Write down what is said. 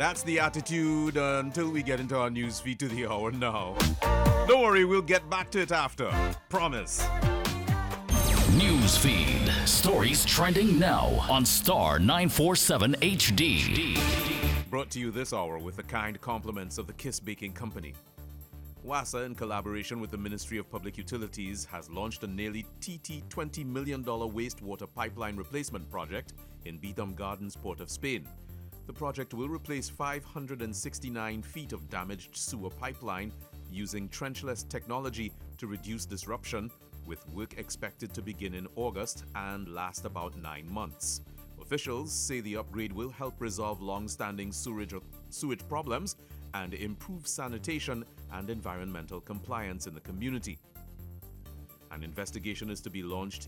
That's the attitude until we get into our news feed to the hour now. Don't worry, we'll get back to it after. Promise. News feed. Stories trending now on Star 947 HD. Brought to you this hour with the kind compliments of the Kiss Baking Company. WASA, in collaboration with the Ministry of Public Utilities, has launched a nearly $20 million wastewater pipeline replacement project in Beetham Gardens, Port of Spain. The project will replace 569 feet of damaged sewer pipeline using trenchless technology to reduce disruption, with work expected to begin in August and last about 9 months. Officials say the upgrade will help resolve long-standing sewage problems and improve sanitation and environmental compliance in the community. An investigation is to be launched